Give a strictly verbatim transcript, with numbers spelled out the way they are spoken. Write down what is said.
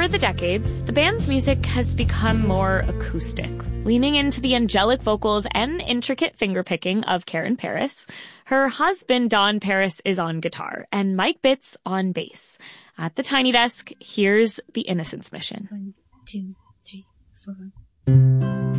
Over the decades, the band's music has become more acoustic, leaning into the angelic vocals and intricate fingerpicking of Karen Paris. Her husband, Don Paris, is on guitar, and Mike Bitts on bass. At the Tiny Desk, here's The Innocence Mission. One, two, three, four.